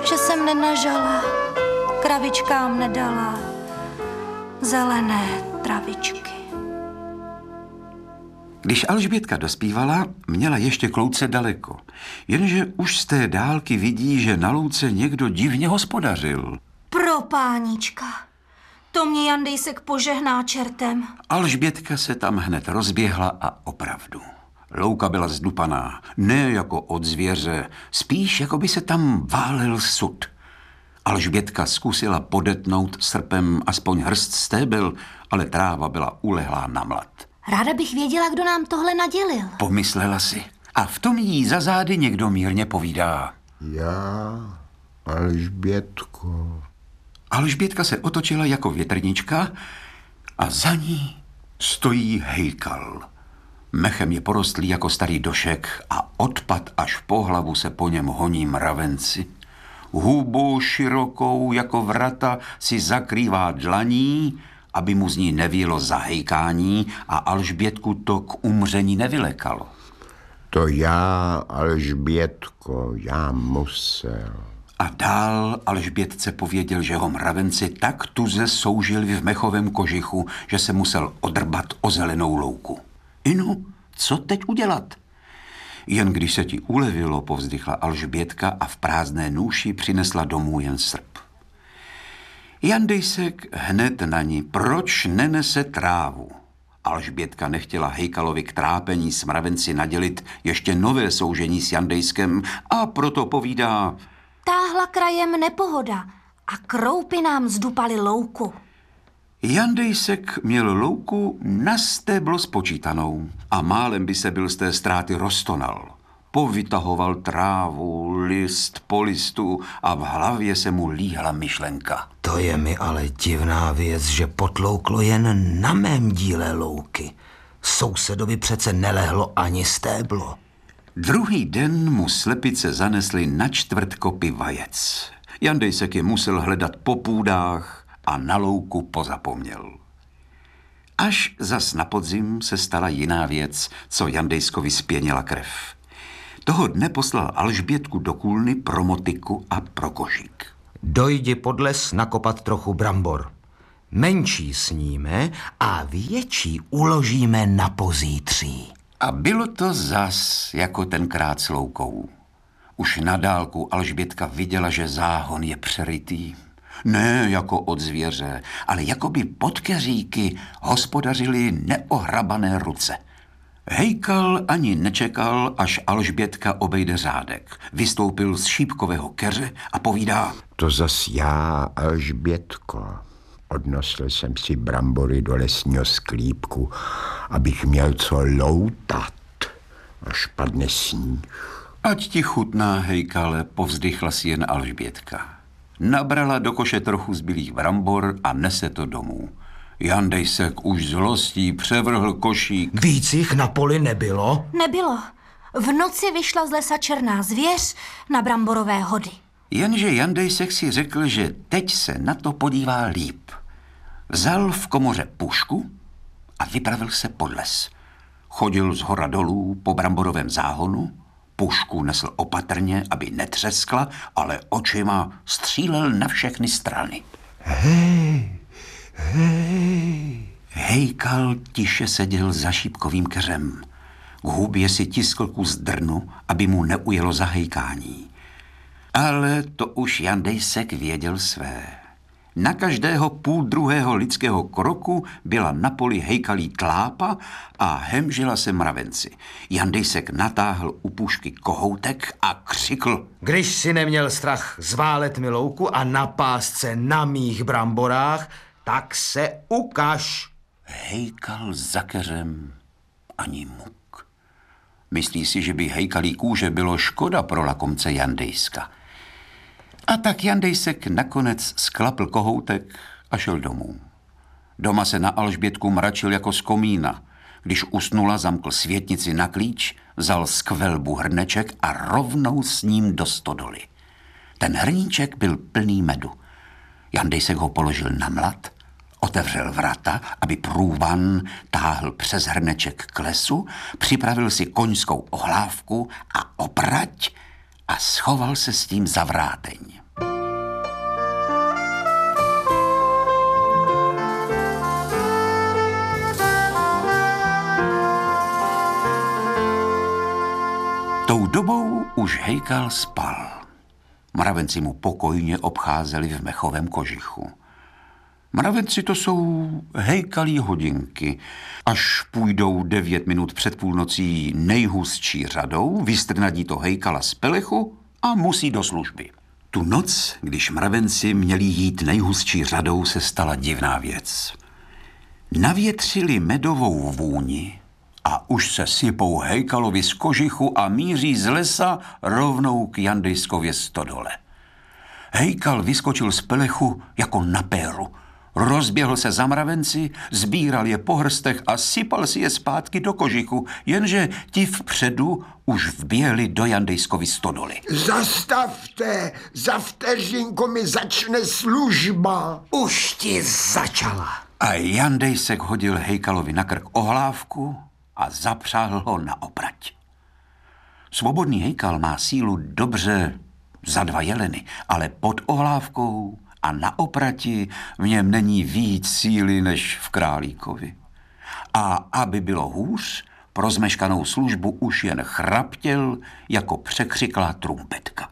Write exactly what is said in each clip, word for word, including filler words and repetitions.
že jsem nenažala, kravičkám nedala zelené travičky. Když Alžbětka dospívala, měla ještě k louce daleko. Jenže už z té dálky vidí, že na louce někdo divně hospodařil. Pro pánička, to mě Jandejsek požehná čertem. Alžbětka se tam hned rozběhla a opravdu. Louka byla zdupaná, ne jako od zvěře, spíš jako by se tam válel sud. Alžbětka zkusila podetnout srpem aspoň hrst stébel, ale tráva byla ulehlá na mlad. Ráda bych věděla, kdo nám tohle nadělil. Pomyslela si. A v tom jí za zády někdo mírně povídá. Já, Alžbětko. Alžbětka se otočila jako větrnička a za ní stojí Hejkal. Mechem je porostlý jako starý došek a odpad až po hlavu se po něm honí mravenci. Hubu širokou jako vrata si zakrývá dlaní, aby mu z ní nevílo zahejkání a Alžbětku to k umření nevylekalo. To já, Alžbětko, já musel. A dál Alžbětce pověděl, že ho mravenci tak tuze soužili v mechovém kožichu, že se musel odrbat o zelenou louku. Inu, co teď udělat? Jen když se ti ulevilo, povzdychla Alžbětka a v prázdné nůši přinesla domů jen srp. Jandejsek hned na ní, proč nenese trávu? Alžbětka nechtěla Hejkalovi k trápení s mravenci nadělit ještě nové soužení s Jandejskem a proto povídá: Táhla krajem nepohoda a kroupy nám zdupali louku. Jandejsek měl louku na stéblo spočítanou a málem by se byl z té ztráty roztonal. Povytahoval trávu, list po listu a v hlavě se mu líhla myšlenka. To je mi ale divná věc, že potlouklo jen na mém díle louky. Sousedovi přece nelehlo ani stéblo. Druhý den mu slepice zanesly na čtvrt kopy vajec. Jandejsek je musel hledat po půdách a na louku pozapomněl. Až zas na podzim se stala jiná věc, co Jandejskovi spěnila krev. Toho dne poslal Alžbětku do kůlny pro motyku a pro košík. Dojdi pod les nakopat trochu brambor. Menší sníme a větší uložíme na pozítří. A bylo to zas jako tenkrát s loukou. Už na dálku Alžbětka viděla, že záhon je přerytý. Ne jako od zvěře, ale jako by pod keříky hospodařily neohrabané ruce. Hejkal ani nečekal, až Alžbětka obejde řádek. Vystoupil z šípkového keře a povídá: To zas já, Alžbětko. Odnosil jsem si brambory do lesního sklípku, abych měl co loutat, až padne sníh. Ať ti chutná, Hejkale, povzdychla si jen Alžbětka. Nabrala do koše trochu zbylých brambor a nese to domů. Jandejsek už zlostí převrhl košík. Víc jich na poli nebylo? Nebylo. V noci vyšla z lesa černá zvěř na bramborové hody. Jenže Jandejsek si řekl, že teď se na to podívá líp. Vzal v komoře pušku a vypravil se pod les. Chodil z hora dolů po bramborovém záhonu, pušku nesl opatrně, aby netřeskla, ale očima střílel na všechny strany. Hej, hej. Hejkal tiše seděl za šípkovým keřem. K hubě si tiskl kus drnu, aby mu neujelo zahejkání. Ale to už Jandejsek věděl své. Na každého půl druhého lidského kroku byla na poli Hejkalí tlápa a hemžila se mravenci. Jandejsek natáhl u pušky kohoutek a křikl: Když si neměl strach zválet mi louku a napást se na mých bramborách, tak se ukaž. Hejkal za keřem ani muk. Myslí si, že by Hejkalí kůže bylo škoda pro lakomce Jandejska. A tak Jandejsek nakonec sklapl kohoutek a šel domů. Doma se na Alžbětku mračil jako z komína. Když usnula, zamkl světnici na klíč, vzal z kvelbu hrneček a rovnou s ním do stodoly. Ten hrníček byl plný medu. Jandejsek ho položil na mlad, otevřel vrata, aby průvan táhl přes hrneček k lesu, připravil si koňskou ohlávku a oprať a schoval se s tím za vráteň. Tou dobou už Hejkal spal. Mravenci mu pokojně obcházeli v mechovém kožichu. Mravenci to jsou hejkalí hodinky. Až půjdou devět minut před půlnocí nejhustší řadou, vystrnadí to Hejkala z pelechu a musí do služby. Tu noc, když mravenci měli jít nejhustší řadou, se stala divná věc. Navětřili medovou vůni a už se sypou Hejkalovi z kožichu a míří z lesa rovnou k Jandejskově stodole. Hejkal vyskočil z pelechu jako na péru. Rozběhl se za mravenci, sbíral je po hrstech a sypal si je zpátky do kožichu, jenže ti vpředu už vběhli do Jandejskovy stodoly. Zastavte, za vteřinku mi začne služba. Už ti začala. A Jandejsek hodil Hejkalovi na krk ohlávku a zapřáhl ho na oprať. Svobodný Hejkal má sílu dobře za dva jeleny, ale pod ohlávkou a na oprati v něm není víc síly než v králíkovi. A aby bylo hůř, pro zmeškanou službu už jen chraptěl jako překřiklá trumpetka.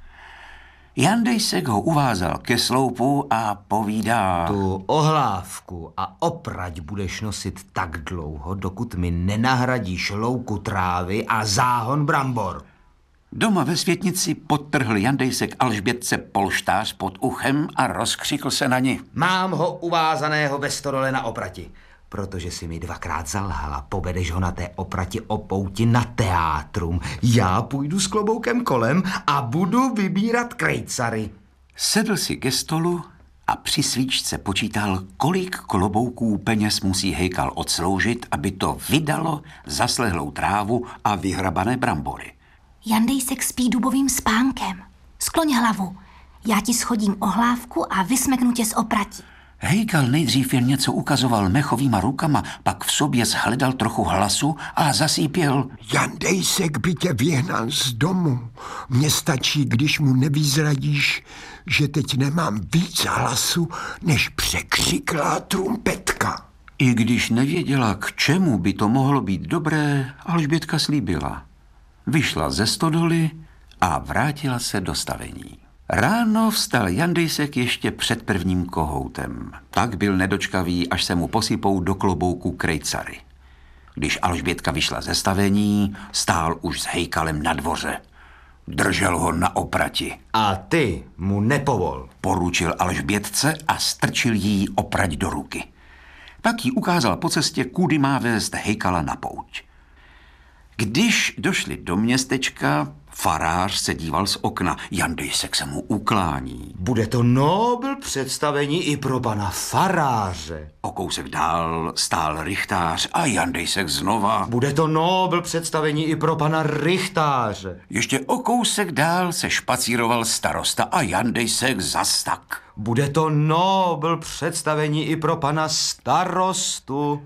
Jandejsek ho uvázal ke sloupu a povídá: Tu ohlávku a oprať budeš nosit tak dlouho, dokud mi nenahradíš louku trávy a záhon brambor. Doma ve světnici podtrhl Jandejsek Alžbětce polštář pod uchem a rozkřikl se na ni: Mám ho uvázaného ve stodole na oprati. Protože si mi dvakrát zalhala, povedeš ho na té oprati o pouti na teátrum. Já půjdu s kloboukem kolem a budu vybírat krejcary. Sedl si ke stolu a při svíčce počítal, kolik klobouků peněz musí Hejkal odsloužit, aby to vydalo za slehlou trávu a vyhrabané brambory. Jandejsek spí dubovým spánkem. Skloň hlavu. Já ti schodím ohlávku a vysmeknu tě z oprati. Hejkal nejdřív jen něco ukazoval mechovýma rukama, pak v sobě shledal trochu hlasu a zasípěl: Jandejsek by tě vyhnal z domu. Mně stačí, když mu nevyzradíš, že teď nemám víc hlasu, než překřiklá trumpetka. I když nevěděla, k čemu by to mohlo být dobré, Alžbětka slíbila. Vyšla ze stodoly a vrátila se do stavení. Ráno vstal Jandejsek ještě před prvním kohoutem. Tak byl nedočkavý, až se mu posypou do klobouku krejcary. Když Alžbětka vyšla ze stavení, stál už s Hejkalem na dvoře. Držel ho na oprati. A ty mu nepovol. Poručil Alžbětce a strčil jí oprať do ruky. Pak jí ukázal po cestě, kudy má vést Hejkala na pouť. Když došli do městečka, farář se díval z okna. Jandejsek se mu uklání. Bude to nobl představení i pro pana faráře. O kousek dál stál rychtář a Jandejsek znova. Bude to nobl představení i pro pana rychtáře. Ještě o kousek dál se špacíroval starosta a Jandejsek zas tak. Bude to nobl představení i pro pana starostu.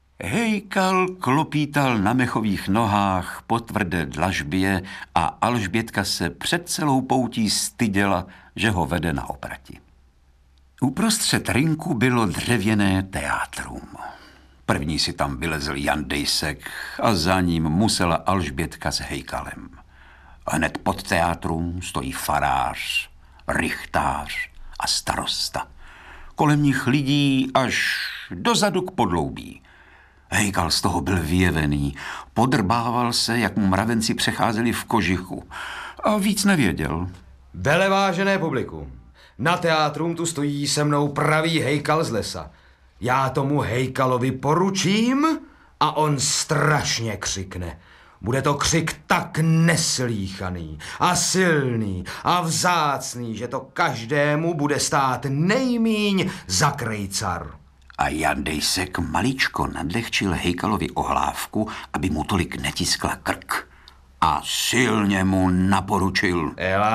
Hejkal klopítal na mechových nohách po tvrdé dlažbě a Alžbětka se před celou poutí styděla, že ho vede na oprati. Uprostřed rynku bylo dřevěné teátrum. První si tam vylezl Jandejsek a za ním musela Alžbětka s Hejkalem. Hned pod teátrum stojí farář, rychtář a starosta. Kolem nich lidí až dozadu k podloubí. Hejkal z toho byl vyjevený, podrbával se, jak mu mravenci přecházeli v kožichu a víc nevěděl. Velevážené publikum, na teátrum tu stojí se mnou pravý Hejkal z lesa. Já tomu Hejkalovi poručím a on strašně křikne. Bude to křik tak neslýchaný a silný a vzácný, že to každému bude stát nejmíň za krejcar. A Jandejsek maličko nadlehčil Hejkalovi ohlávku, aby mu tolik netiskla krk. A silně mu naporučil: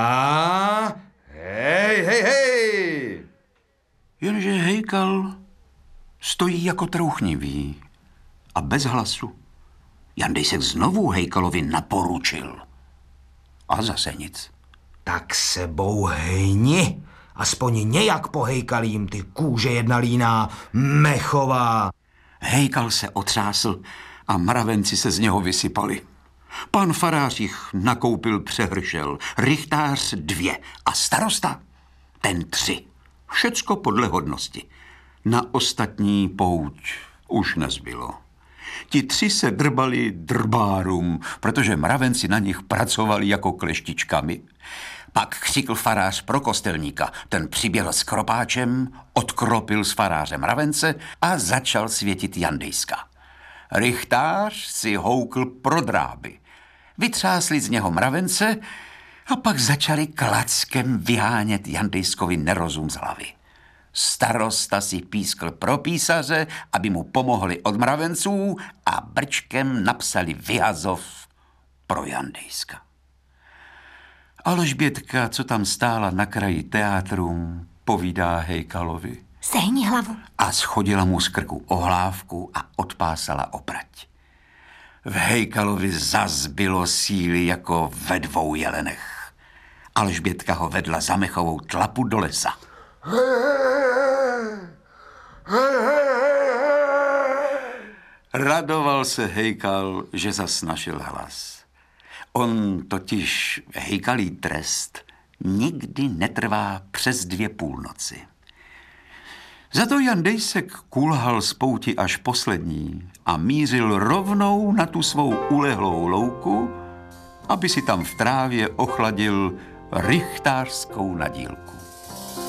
Ela, hej, hej, hej! Jenže Hejkal stojí jako trouchnivý a bez hlasu. Jandejsek znovu Hejkalovi naporučil. A zase nic. Tak se bouhni, aspoň nějak pohejkalím, ty kůže jedna líná, mechová. Hejkal se otřásl a mravenci se z něho vysypali. Pan farář jich nakoupil přehršel, rychtář dvě a starosta ten tři. Všecko podle hodnosti. Na ostatní pouť už nezbylo. Ti tři se drbali drbárum, protože mravenci na nich pracovali jako kleštičkami. Pak křikl farář pro kostelníka. Ten přiběhl s kropáčem, odkropil s farářem mravence a začal světit Jandejska. Rychtář si houkl pro dráby. Vytřásli z něho mravence a pak začali klackem vyhánět Jandejskovi nerozum z hlavy. Starosta si pískl pro písaře, aby mu pomohli od mravenců a brčkem napsali vyhazov pro Jandejska. Alžbětka, co tam stála na kraji teátru, povídá Hejkalovi. Sehni hlavu. A schodila mu z krku ohlávku a odpásala oprať. V Hejkalovi zas bylo síly jako ve dvou jelenech. Alžbětka ho vedla za mechovou tlapu do lesa. Radoval se Hejkal, že zas našel hlas. On totiž hejkalý trest nikdy netrvá přes dvě půlnoci. Za to Jandejsek kulhal z pouti až poslední a mířil rovnou na tu svou ulehlou louku, aby si tam v trávě ochladil rychtářskou nadílku.